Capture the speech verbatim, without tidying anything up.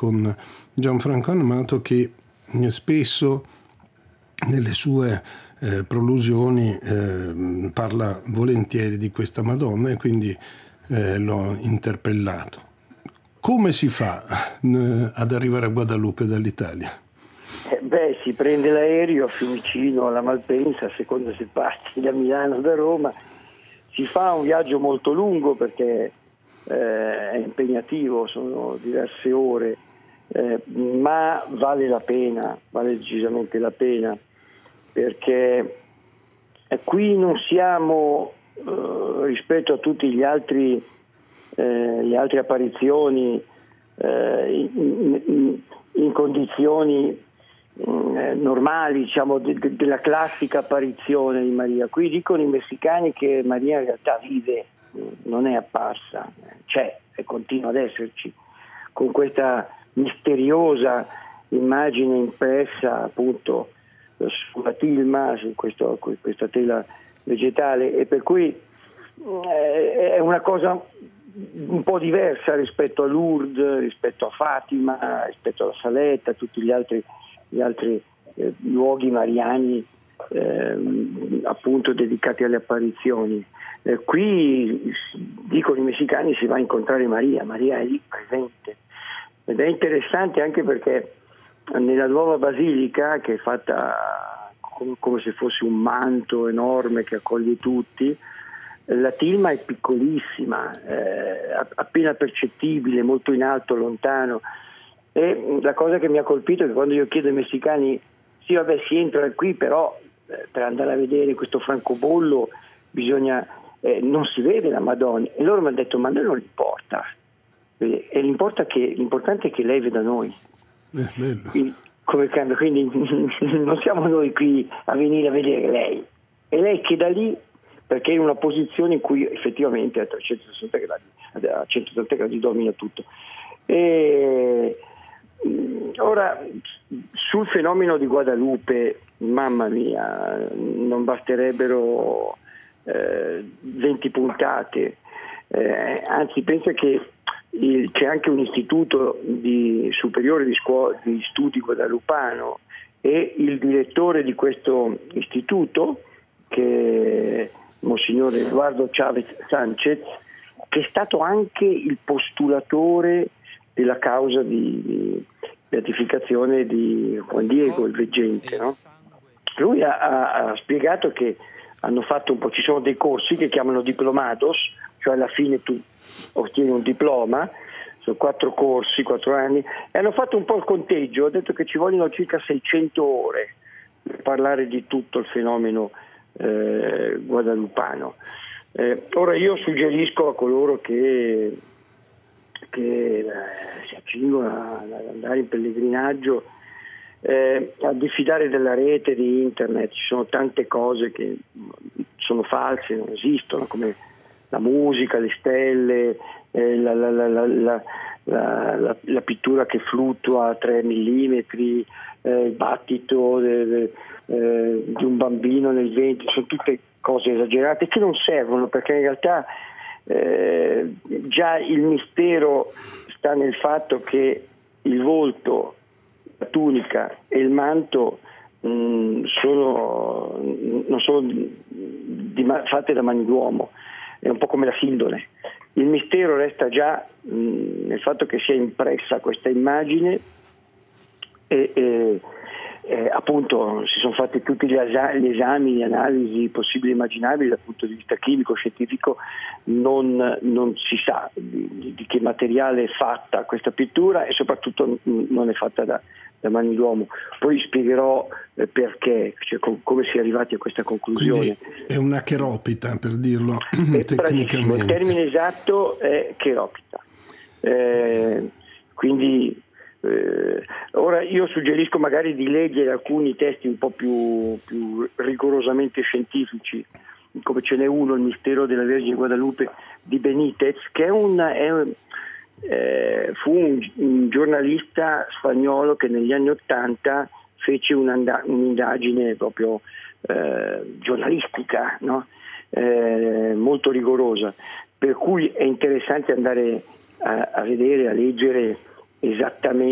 con Gianfranco Amato, che spesso nelle sue eh, prolusioni eh, parla volentieri di questa Madonna, e quindi eh, l'ho interpellato. Come si fa eh, ad arrivare a Guadalupe dall'Italia? Eh beh, si prende l'aereo a Fiumicino, alla Malpensa, a seconda se parti da Milano o da Roma. Si fa un viaggio molto lungo perché eh, è impegnativo, sono diverse ore, eh, ma vale la pena, vale decisamente la pena, perché eh, qui non siamo, eh, rispetto a tutti gli altri, eh, le altre apparizioni, eh, in, in, in condizioni eh, normali, diciamo, de, de, della classica apparizione di Maria. Qui dicono i messicani che Maria in realtà vive, non è apparsa, c'è e continua ad esserci, con questa misteriosa immagine impressa appunto sulla tilma, su questo, questa tela vegetale, e per cui eh, è una cosa un po' diversa rispetto a Lourdes, rispetto a Fatima, rispetto alla Saletta, tutti gli altri, gli altri eh, luoghi mariani eh, appunto dedicati alle apparizioni. Eh, qui dicono i messicani si va a incontrare Maria, Maria è lì presente, ed è interessante anche perché nella nuova basilica, che è fatta come, come se fosse un manto enorme che accoglie tutti, la tilma è piccolissima, eh, appena percettibile, molto in alto, lontano, e la cosa che mi ha colpito è che quando io chiedo ai messicani sì vabbè si entra qui, però eh, per andare a vedere questo francobollo bisogna eh, non si vede la Madonna, e loro mi hanno detto ma a noi non importa, e l'importa che, l'importante è che lei veda noi. Eh, bello. Quindi, come cambia, quindi non siamo noi qui a venire a vedere lei, è lei che da lì, perché è in una posizione in cui effettivamente a trecentosessanta gradi, a centottanta gradi domina tutto. E ora sul fenomeno di Guadalupe, mamma mia, non basterebbero eh, venti puntate, eh, anzi pensa che il, c'è anche un istituto di, superiore di, scuola, di studi guadalupano, e il direttore di questo istituto, che Monsignore Eduardo Chavez Sanchez, che è stato anche il postulatore della causa di, di beatificazione di Juan Diego, il veggente, no? Lui ha, ha, ha spiegato che hanno fatto un po', ci sono dei corsi che chiamano diplomados, cioè alla fine tu ottieni un diploma, sono quattro corsi, quattro anni, e hanno fatto un po' il conteggio, ha detto che ci vogliono circa seicento ore per parlare di tutto il fenomeno eh, guadalupano. Eh, ora io suggerisco a coloro che, che eh, si accingono ad andare in pellegrinaggio eh, a diffidare della rete, di internet. Ci sono tante cose che sono false, non esistono, come la musica, le stelle, eh, la, la, la, la, la, la, la, la pittura che fluttua a tre millimetri, eh, il battito de, de, eh, di un bambino nel vento, sono tutte cose esagerate che non servono, perché in realtà eh, già il mistero sta nel fatto che il volto, la tunica e il manto mh, sono, non sono di, di, fatte da mani d'uomo, è un po' come la sindone. Il mistero resta già mh, nel fatto che sia impressa questa immagine e, e, e appunto si sono fatti tutti gli, esa- gli esami, le analisi possibili e immaginabili dal punto di vista chimico, scientifico, non, non si sa di, di che materiale è fatta questa pittura, e soprattutto mh, non è fatta da, da mani d'uomo. Poi spiegherò eh, perché, cioè com- come si è arrivati a questa conclusione. Quindi è una cheropita, per dirlo è tecnicamente. Il termine esatto è cheropita. Eh, quindi eh, ora io suggerisco magari di leggere alcuni testi un po' più, più rigorosamente scientifici, come ce n'è uno, Il mistero della Vergine Guadalupe di Benitez, che è un, è un Eh, fu un, un giornalista spagnolo che negli anni Ottanta fece un'anda- un'indagine proprio eh, giornalistica, no? eh, molto rigorosa, per cui è interessante andare a, a vedere, a leggere esattamente